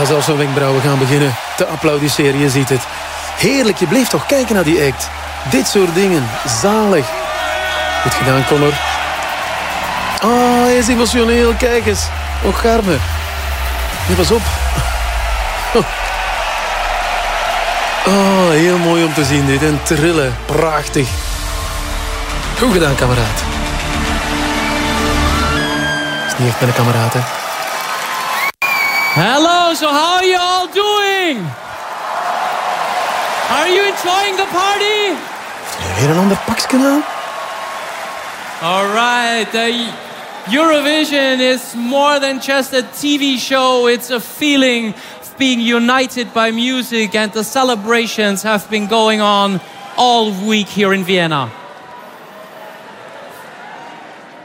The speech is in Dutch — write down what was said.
zelfs zijn wenkbrauwen gaan beginnen te applaudisseren. Je ziet het. Heerlijk, je bleef toch kijken naar die act. Dit soort dingen, zalig. Goed gedaan, Conor. Oh, hij is emotioneel, kijk eens. Oh, garme. Nee, pas op. Oh, heel mooi om te zien dit. En trillen, prachtig. Goed gedaan, kameraad. Is niet echt met een kameraad, hè? Hello, so how are you all doing? Are you enjoying the party? Weer een ander pakje aan? All right, Eurovision is more than just a TV show. It's a feeling of being united by music, and the celebrations have been going on all week here in Vienna.